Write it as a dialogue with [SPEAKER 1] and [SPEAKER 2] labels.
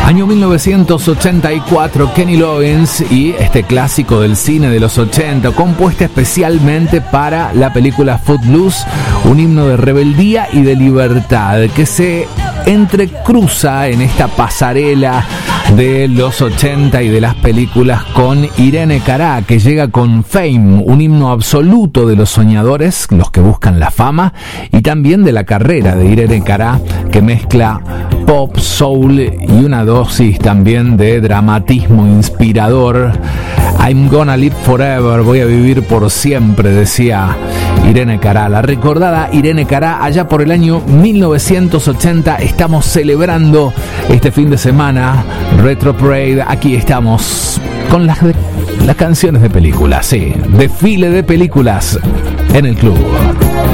[SPEAKER 1] Año 1984, Kenny Loggins y este clásico del cine de los 80, compuesta especialmente para la película Footloose, un himno de rebeldía y de libertad que se entrecruza en esta pasarela de los 80 y de las películas con Irene Cara, que llega con Fame, un himno absoluto de los soñadores, los que buscan la fama, y también de la carrera de Irene Cara, que mezcla pop, soul y una dosis también de dramatismo inspirador. I'm gonna live forever, voy a vivir por siempre, decía Irene Cara. La recordada Irene Cara, allá por el año 1980, estamos celebrando este fin de semana Retro Parade. Aquí estamos con las canciones de películas, sí, desfile de películas en el club.